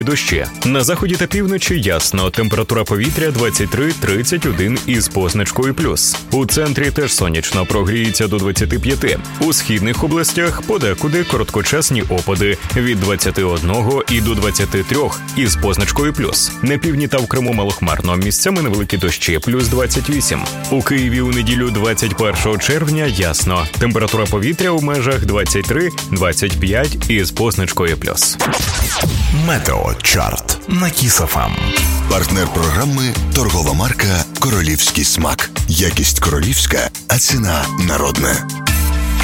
Дощі. На заході та півночі ясно. Температура повітря 23-31 із позначкою плюс. У центрі теж сонячно, прогріється до 25. У східних областях подекуди короткочасні опади від 21 і до 23 із позначкою плюс. На півдні та в Криму малохмарно, місцями невеликі дощі, плюс 28. У Києві у неділю 21 червня ясно. Температура повітря у межах 23-25 із позначкою плюс. Метеочарт на Kiss FM. Партнер програми – торгова марка «Королівський смак». Якість королівська, а ціна народна.